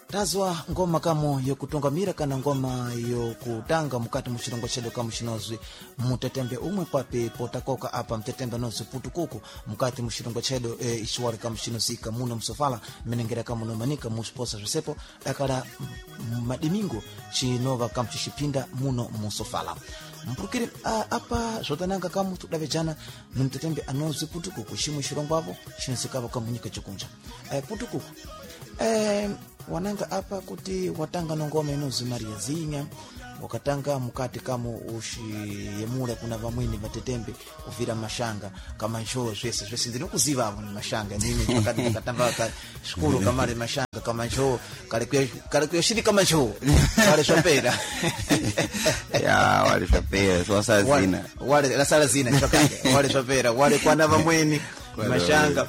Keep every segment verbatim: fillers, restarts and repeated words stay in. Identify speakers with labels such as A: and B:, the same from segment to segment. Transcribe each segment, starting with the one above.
A: tazwa ngoma kamo yokutungamira kana ngoma yokutanga mukati muchilongo chedu kama chinozwi mutetembe umwe pape potakoka apa mtetembe nozi putukuku mukati muchilongo chedu e, ishwari kama chinozika muno msofala menengera kama nomanika musposa josepo dakala madimingo chinova kama chishipinda muno musofala mpukiri apa zotananga kama tudave jana mtetembe anozi putukuku shimu shilongo hapo chinozikava kama munika chikunja e, putukuku e, wananga apa kuti watanga nongoma inozi Maria Zinha wakatanga mukati kama ushiyemule kuna vamwini vatetembe uvira mashanga kama njoo zwese zwese ndinokuziva avo ni mashanga nini wakati nikatamba ka shukuru kama le mashanga kama njoo kale kale kuyoshiri kama njoo wale shopera
B: ya wale shopera so sasa zina
A: wale la sala zina chokande wale shopera wale kwa vamwini mashanga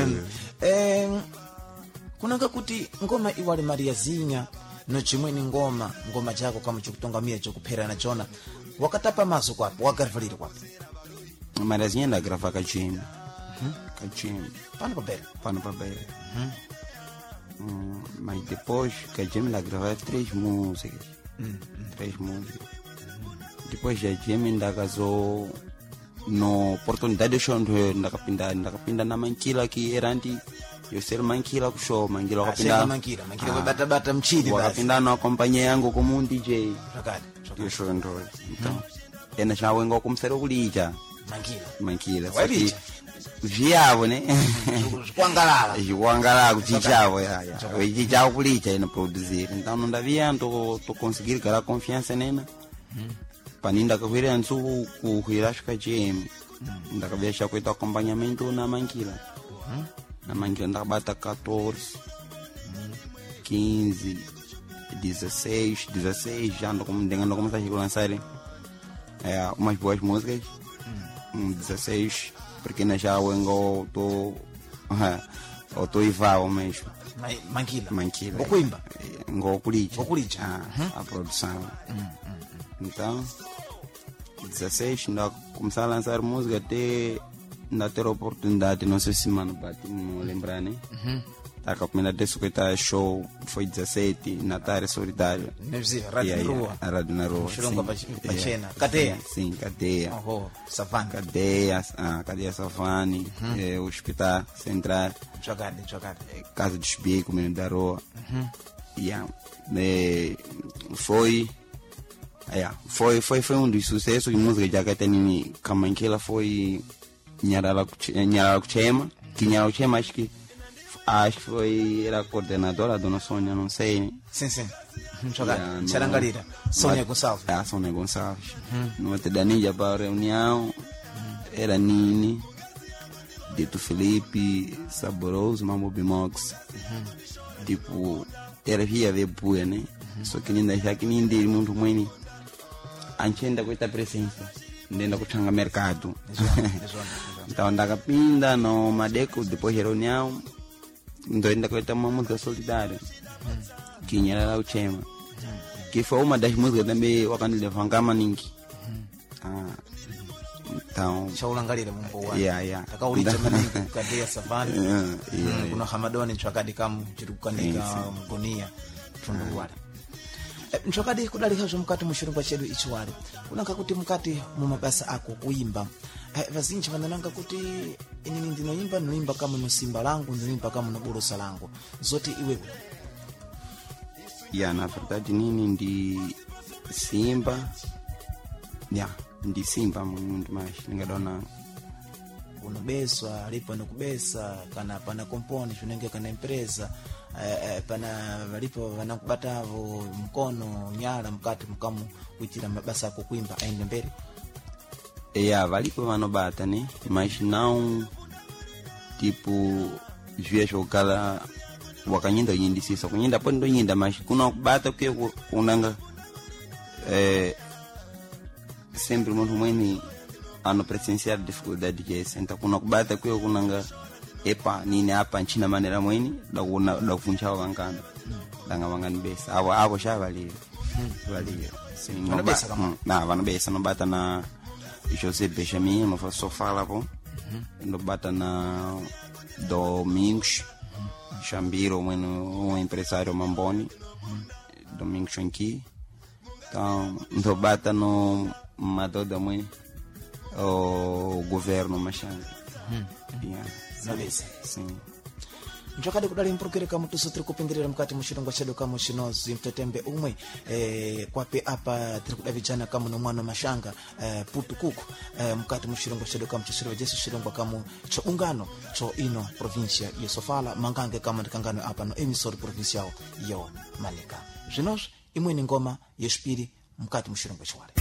A: eh kunanga kuti ngoma iwale Maria Zinha no chimweni ngoma ngoma chako kama chikutongamia chokupera na chona wakatapa maso kwapo wagarvalira kwapo
B: Maria Zinha na grava kachini
A: mhm
B: kachini
A: pano papel
B: pano papel
A: mhm
B: hum mas depois kachini na grava três músicas
A: mhm
B: três músicas depois já Jimmy ndakazo no oportunidade de show ndakapinda ndakapinda na mankila ki eranti yo ser mankila kushow mankila
A: wakapinda mankila mankila wabata bata mchini basi
B: wakapinda na kompanhia yangu como um D J
A: chakade
B: yo show ndo então ena chawe ngo kumsero kulija
A: mankila
B: mankila
A: wabita
B: viavo né
A: kuangalala
B: kuangalala kuchichavo ya ya kuchichavo kulija ina produzir então não davia tô tô conseguir ganhar confiança nena paninda kakwira nsu kuhirashka jam ndakabia shakwita acompanhamento na mankila na mankila ndakabata catorze quinze dezesseis dezesseis já ando como ando começar a lançar é umas boas músicas dezesseis porque na já wengo tô eu tô ivao mesmo
A: mankila
B: mankila
A: okuimba
B: ngo kulija
A: okulija
B: a produção então dezesseis ainda começar a lançar música até ainda ter a oportunidade, não sei se mano bate não lembrar né
A: uhum
B: tá com a primeira vez que tá show foi dezessete na tarde solidária
A: nevzia rádio na rua
B: a rádio na rua
A: chilongo pachena cadeia
B: sim cadeia
A: oh savana
B: cadeia ah cadeia savane é o hospital central
A: chakade chakade
B: casa de Chibico menino da rua uhum yeah né foi yeah, foi foi foi um dos sucessos de música já que tem Kamankela foi Nyarala Nyarala Kuchema que Nyarala Kuchema acho que acho que foi era coordenadora da Dona Sônia não sei
A: sim sim chogada Charangalira Sônia Gonçalves
B: ah Sônia Gonçalves no te danija para reunião era Nini Dito Felipe Saboroso Mambo Bimox tipo era via ver buia né só que ninda já que ninda muito muito anchenda kuita presença ndenda kuchanga mercado então ndakapinda no Madeco depois de reunião ndoenda kuita uma música solidária que Nyarala Kuchema que foi uma das músicas também wakanileva kama ningi ah então
A: shaulangalira mumbo wa
B: yeah yeah
A: takaulicha maniko kadia savana kuna Hamadoni chakadi kama chirukandika mgonia tundu wale mchokadi kudali hazo mkati mushirungu chedu ichiwale kunanga kuti mkati mu mabasa ako kuimba vazinji vanananga kuti inini ndinoimba noimba kama no simba langu ndinoimba kama no borosa langu zote iwewe
B: ya na verdade nini ndi simba ya ndi simba mundu mashi ningadona
A: unobeswa alipo nokubesa kana pana komponi shunenge kana empresa eh, pana walipo wanakubatavo mkono nyala mkati mkamu kuitira mabasa yako kuimba aende mbele
B: ya walipo wanobata né mas não tipo via jogala wakanyinda yindi sisa kunyinda pondo yinda mas kuna kubata que unanga eh sempre muito mweni ano presenciar dificuldade que senta kuna kubata que kunanga epa nini hapa nchina manera mweni da kuna da kufuncha wangana danga wangani besa abo abo shavali vali sim no besa na vano besa no bata na José Benjamin no só fala bom no bata na Domingos Xambiro, um empresário Mamboni, Domingo Xanqui. Então, ndo bata no matoda mãe o governo Machanga. Yeah.
A: Nabisa.
B: Sim.
A: Njokade kudali mpurukire kama tusutiri kupingirira mkati mushilongo chedu kama shinozi mtetembe umwe eh, kwape apa tiri kudavijana kama no mwana Mashanga eh, putu kuku eh, mkati mushilongo chedu kama chisiro jesu shilongo kama cho ungano cho ino provincia ya Sofala mangange kama ndikangano apa no emisori provincial yo Manika. Jinos imwe ni ngoma yespiri mkati mushilongo chwale.